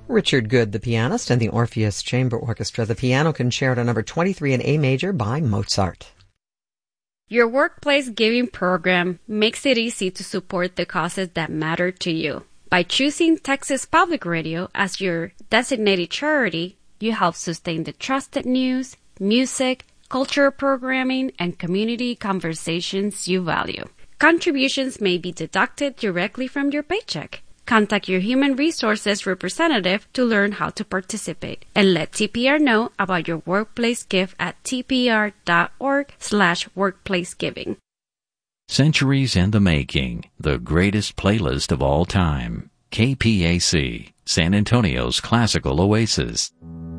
Richard Good, the pianist, and the Orpheus Chamber Orchestra, the piano concerto number 23 in A major by Mozart. Your workplace giving program makes it easy to support the causes that matter to you. By choosing Texas Public Radio as your designated charity, you help sustain the trusted news, music, cultural programming, and community conversations you value. Contributions may be deducted directly from your paycheck. Contact your human resources representative to learn how to participate, and let TPR know about your workplace gift at tpr.org/workplacegiving. Centuries in the Making, the greatest playlist of all time. KPAC, San Antonio's classical oasis.